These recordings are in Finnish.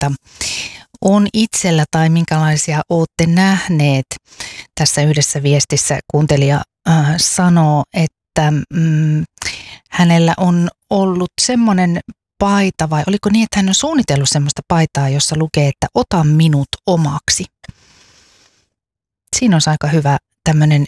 teepaita on itsellä tai minkälaisia olette nähneet. Tässä yhdessä viestissä kuuntelija sanoo, että hänellä on ollut semmoinen paita, vai oliko niin, että hän on suunnitellut semmoista paitaa, jossa lukee, että ota minut omaksi. Siinä on aika hyvä tämmöinen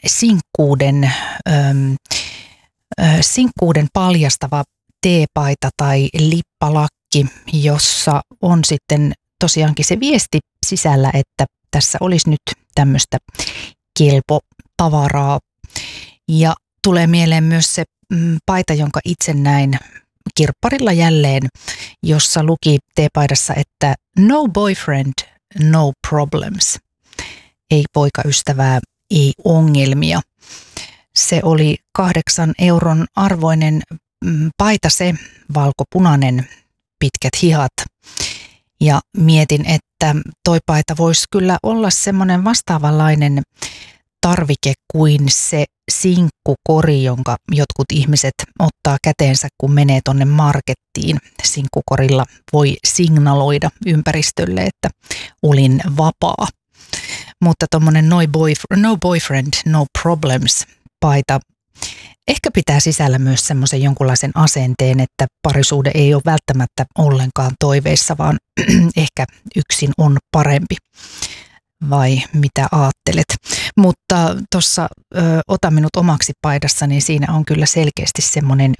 sinkkuuden paljastava teepaita tai lippalakki, jossa on sitten tosiaankin se viesti sisällä, että tässä olisi nyt tämmöistä kelpo-tavaraa. Ja tulee mieleen myös se paita, jonka itse näin kirpparilla jälleen, jossa luki teepaidassa, että no boyfriend, no problems. Ei poikaystävää, ei ongelmia. Se oli 8 euron arvoinen paita, se valkopunainen, pitkät hihat. Ja mietin, että toi paita voisi kyllä olla semmoinen vastaavanlainen tarvike kuin se sinkkukori, jonka jotkut ihmiset ottaa käteensä, kun menee tonne markettiin. Sinkkukorilla voi signaloida ympäristölle, että olin vapaa. Mutta tommonen no boyfriend, no problems paita ehkä pitää sisällä myös semmoisen jonkunlaisen asenteen, että parisuhde ei ole välttämättä ollenkaan toiveissa, vaan ehkä yksin on parempi. Vai mitä aattelet? Mutta tuossa ota minut omaksi paidassa, niin siinä on kyllä selkeästi semmoinen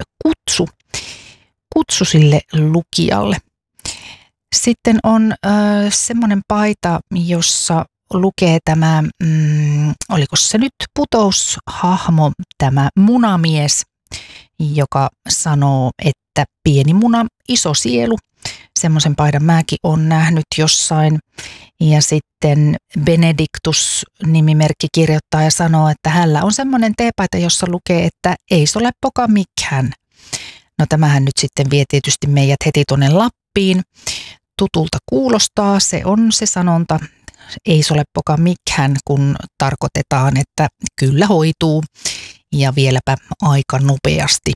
kutsu sille lukijalle. Sitten on semmoinen paita, jossa lukee tämä, oliko se nyt putoushahmo, tämä munamies, joka sanoo, että pieni muna, iso sielu. Semmoisen paidan mäkin olen nähnyt jossain. Ja sitten Benediktus-nimimerkki kirjoittaa ja sanoo, että hänellä on semmoinen teepaita, jossa lukee, että ei se ole poka mikään. No tämähän nyt sitten vie tietysti meidät heti tuonne Lappiin. Tutulta kuulostaa, se on se sanonta, ei se ole poka mikään, kun tarkoitetaan, että kyllä hoituu ja vieläpä aika nopeasti.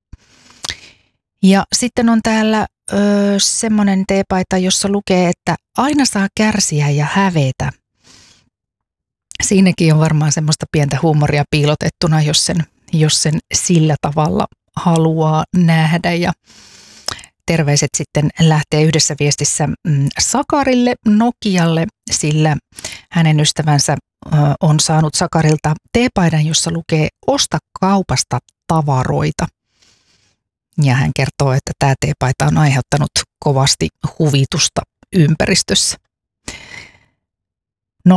Ja sitten on täällä semmoinen teepaita, jossa lukee, että aina saa kärsiä ja hävetä. Siinäkin on varmaan semmoista pientä huumoria piilotettuna, jos sen sillä tavalla haluaa nähdä. Ja terveiset sitten lähtee yhdessä viestissä Sakarille Nokialle, sillä hänen ystävänsä on saanut Sakarilta teepaidan, jossa lukee osta kaupasta tavaroita. Ja hän kertoo, että tämä teepaita on aiheuttanut kovasti huvitusta ympäristössä. 0401455666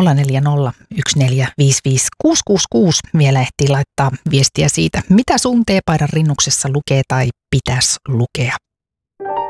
vielä ehtii laittaa viestiä siitä, mitä sun teepaidan rinnuksessa lukee tai pitäisi lukea.